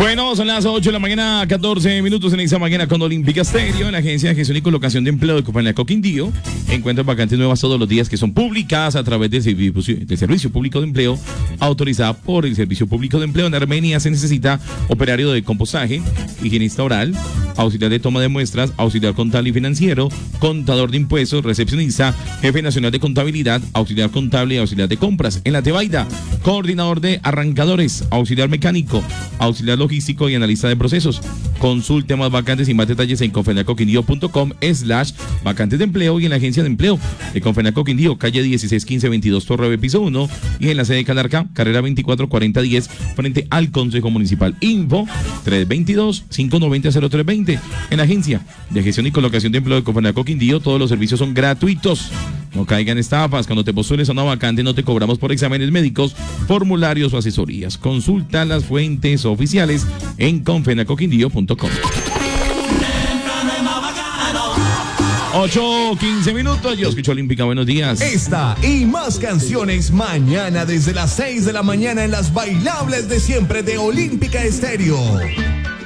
Bueno, son las 8 de la mañana, 14 minutos en esta mañana con Olímpica Estéreo, en la Agencia de Gestión y Colocación de Empleo de Confenaco Quindío. Encuentran vacantes nuevas todos los días que son publicadas a través del Servicio Público de Empleo, autorizada por el Servicio Público de Empleo. En Armenia se necesita operario de compostaje, higienista oral, auxiliar de toma de muestras, auxiliar contable y financiero, contador de impuestos, recepcionista, jefe nacional de contabilidad, auxiliar contable y auxiliar de compras. En la Tebaida, coordinador de arrancadores, auxiliar mecánico, auxiliar logístico y analista de procesos. Consulte más vacantes y más detalles en confenacoquindío.com/vacantes de empleo y en la agencia de empleo de Confenaco Quindío, calle 161522 Torre B, piso 1, y en la sede de Calarca, carrera 244010, frente al Consejo Municipal. Info 322-590-0320. En la agencia de gestión y colocación de empleo de Confenaco Quindío, todos los servicios son gratuitos. No caigan estafas. Cuando te postules a una vacante no te cobramos por exámenes médicos, formularios o asesorías. Consulta las fuentes oficiales en confenacoquindío.com. 8:15 minutos. Yo escucho Olímpica. Buenos días. Esta y más canciones mañana desde las 6 de la mañana en las bailables de siempre de Olímpica Estéreo.